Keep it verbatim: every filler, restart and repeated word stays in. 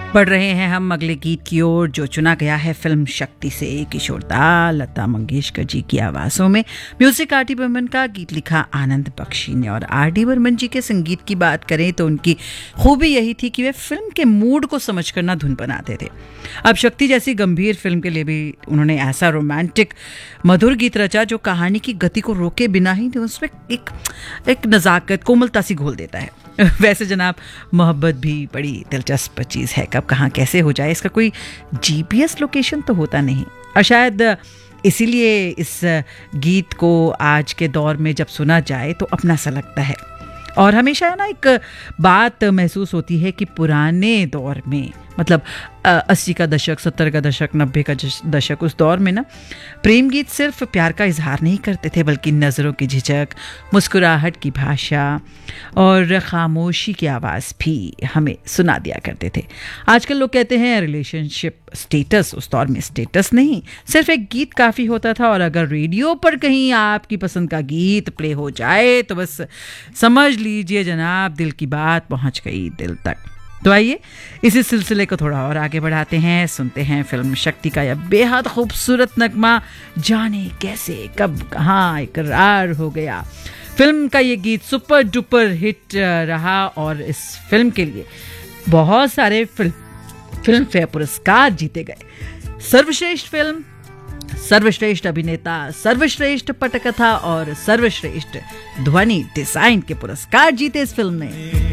बढ़ रहे हैं हम अगले गीत की ओर, जो चुना गया है फिल्म शक्ति से। किशोर दा, लता मंगेशकर जी की आवाज़ों में, म्यूजिक आर डी बर्मन का, गीत लिखा आनंद बख्शी ने। और आर डी बर्मन जी के संगीत की बात करें तो उनकी खूबी यही थी कि वे फिल्म के मूड को समझ कर ना धुन बनाते थे। अब शक्ति जैसी गंभीर फिल्म के लिए भी उन्होंने ऐसा रोमांटिक मधुर गीत रचा जो कहानी की गति को रोके बिना ही उसमें एक एक नज़ाकत, कोमलता सी घोल देता है। वैसे जनाब, मोहब्बत भी बड़ी दिलचस्प चीज़ है। कब कहाँ कैसे हो जाए इसका कोई जीपीएस लोकेशन तो होता नहीं, और शायद इसीलिए इस गीत को आज के दौर में जब सुना जाए तो अपना सा लगता है। और हमेशा ना एक बात महसूस होती है कि पुराने दौर में, मतलब अस्सी का दशक, सत्तर का दशक, नब्बे का दशक, उस दौर में ना प्रेम गीत सिर्फ प्यार का इजहार नहीं करते थे, बल्कि नज़रों की झिझक, मुस्कुराहट की भाषा और खामोशी की आवाज़ भी हमें सुना दिया करते थे। आजकल लोग कहते हैं रिलेशनशिप स्टेटस, उस दौर में स्टेटस नहीं, सिर्फ एक गीत काफ़ी होता था। और अगर रेडियो पर कहीं आपकी पसंद का गीत प्ले हो जाए तो बस समझ लीजिए जनाब, दिल की बात पहुंच गई दिल तक। तो आइए इसी सिलसिले को थोड़ा और आगे बढ़ाते हैं, सुनते हैं फिल्म शक्ति का यह बेहद खूबसूरत नगमा, जाने कैसे कब कहाँ इकरार हो गया। फिल्म का ये गीत सुपर डुपर हिट रहा और इस फिल्म के लिए बहुत सारे फिल्म फिल्म फेयर पुरस्कार जीते गए। सर्वश्रेष्ठ फिल्म, सर्वश्रेष्ठ अभिनेता, सर्वश्रेष्ठ पटकथा और सर्वश्रेष्ठ ध्वनि डिजाइन के पुरस्कार जीते इस फिल्म ने।